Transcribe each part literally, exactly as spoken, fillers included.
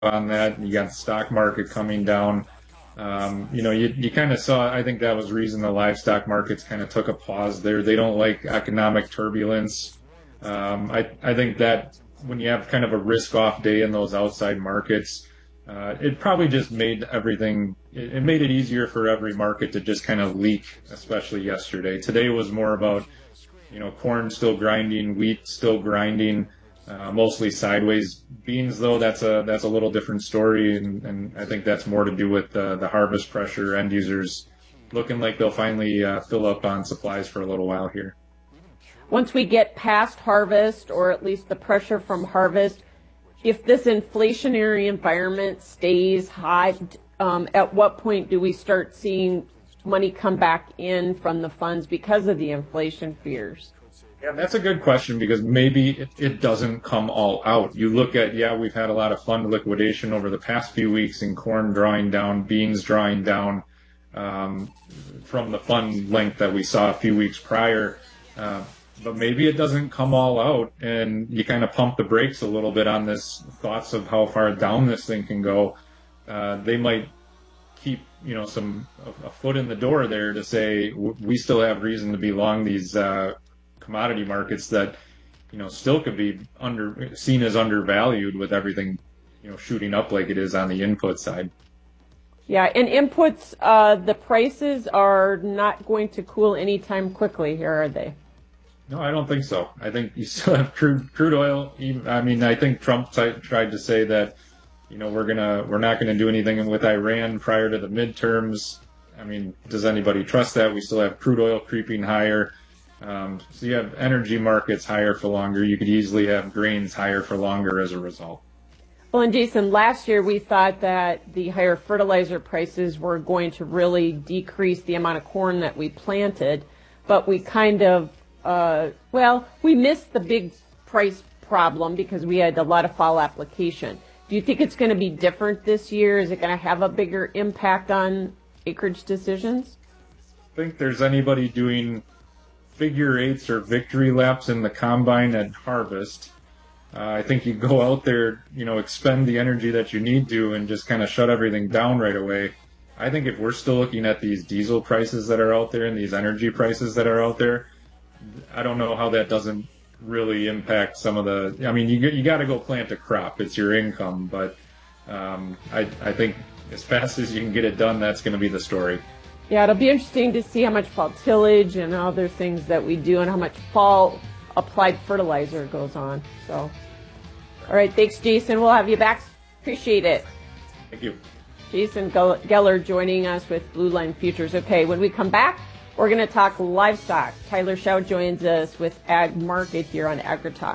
on that. You got the stock market coming down. Um, you know, you, you kind of saw, I think that was the reason the livestock markets kind of took a pause there. They don't like economic turbulence. Um, I, I think that when you have kind of a risk-off day in those outside markets, uh, it probably just made everything, it, it made it easier for every market to just kind of leak, especially yesterday. Today was more about, you know, corn still grinding, wheat still grinding, uh, mostly sideways. Beans, though, that's a that's a little different story, and, and I think that's more to do with uh, the harvest pressure. End users looking like they'll finally uh, fill up on supplies for a little while here. Once we get past harvest, or at least the pressure from harvest, if this inflationary environment stays high, um, at what point do we start seeing money come back in from the funds because of the inflation fears? Yeah, that's a good question, because maybe it, it doesn't come all out. You look at, yeah, we've had a lot of fund liquidation over the past few weeks in corn drawing down, beans drawing down um, from the fund length that we saw a few weeks prior. Uh, but maybe it doesn't come all out, and you kind of pump the brakes a little bit on this thoughts of how far down this thing can go. Uh, they might keep, you know, some a, a foot in the door there to say we still have reason to be long these uh, commodity markets that, you know, still could be under seen as undervalued with everything, you know, shooting up like it is on the input side. Yeah, and inputs, uh, the prices are not going to cool anytime quickly here, are they? No, I don't think so. I think you still have crude crude oil. I mean, I think Trump t- tried to say that, you know, we're gonna we're not gonna do anything with Iran prior to the midterms. I mean, does anybody trust that? We still have crude oil creeping higher. Um, so you have energy markets higher for longer. You could easily have grains higher for longer as a result. Well, and Jason, last year we thought that the higher fertilizer prices were going to really decrease the amount of corn that we planted, but we kind of, uh, well, we missed the big price problem because we had a lot of fall application. Do you think it's going to be different this year? Is it going to have a bigger impact on acreage decisions? I think there's anybody doing figure eights or victory laps in the combine at harvest. Uh, I think you go out there, you know, expend the energy that you need to and just kind of shut everything down right away. I think if we're still looking at these diesel prices that are out there and these energy prices that are out there, I don't know how that doesn't really impact some of the, I mean, you you got to go plant a crop. It's your income. But um, I, I think as fast as you can get it done, that's going to be the story. Yeah, it'll be interesting to see how much fall tillage and other things that we do and how much fall applied fertilizer goes on. So, all right, thanks, Jason. We'll have you back. Appreciate it. Thank you. Jason Geller joining us with Blue Line Futures. Okay, when we come back, we're going to talk livestock. Tyler Schau joins us with Ag Market here on AgriTalk.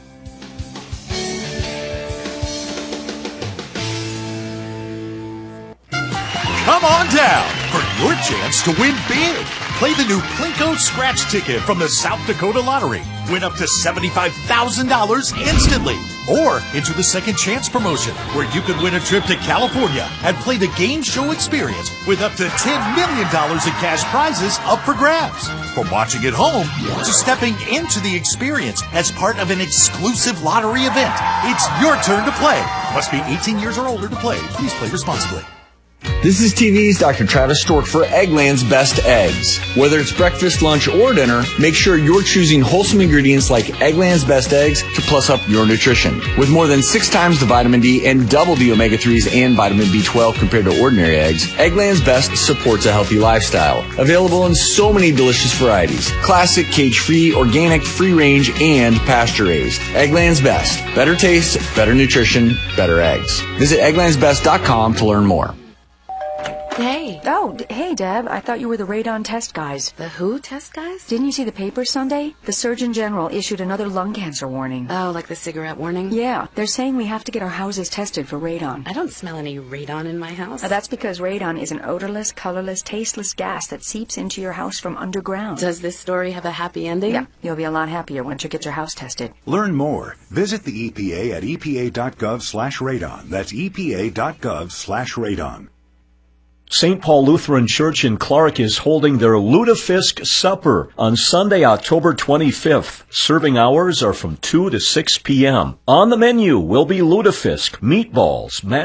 Come on down for your chance to win big. Play the new Plinko Scratch Ticket from the South Dakota Lottery. Win up to seventy-five thousand dollars instantly. Or enter the Second Chance promotion, where you could win a trip to California and play the game show experience with up to ten million dollars in cash prizes up for grabs. From watching at home to stepping into the experience as part of an exclusive lottery event, it's your turn to play. Must be eighteen years or older to play. Please play responsibly. This is T V's Doctor Travis Stork for Eggland's Best Eggs. Whether it's breakfast, lunch, or dinner, make sure you're choosing wholesome ingredients like Eggland's Best Eggs to plus up your nutrition. With more than six times the vitamin D and double the omega threes and vitamin B twelve compared to ordinary eggs, Eggland's Best supports a healthy lifestyle. Available in so many delicious varieties. Classic, cage-free, organic, free-range, and pasture-raised. Eggland's Best. Better taste, better nutrition, better eggs. Visit egglands best dot com to learn more. Hey. Oh, d- hey, Deb. I thought you were the radon test guys. The who test guys? Didn't you see the paper Sunday? The Surgeon General issued another lung cancer warning. Oh, like the cigarette warning? Yeah. They're saying we have to get our houses tested for radon. I don't smell any radon in my house. Uh, that's because radon is an odorless, colorless, tasteless gas that seeps into your house from underground. Does this story have a happy ending? Yeah. You'll be a lot happier once you get your house tested. Learn more. Visit the E P A at E P A dot gov slash radon. That's E P A dot gov slash radon. Saint Paul Lutheran Church in Clark is holding their Lutefisk Supper on Sunday, October twenty-fifth. Serving hours are from two to six p.m. On the menu will be lutefisk, meatballs, mashed